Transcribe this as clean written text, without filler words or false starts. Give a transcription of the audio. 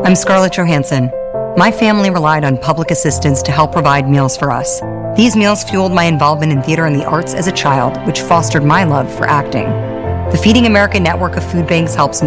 I'm Scarlett Johansson. My family relied on public assistance to help provide meals for us. These meals fueled my involvement in theater and the arts as a child, which fostered my love for acting. The Feeding America network of food banks helps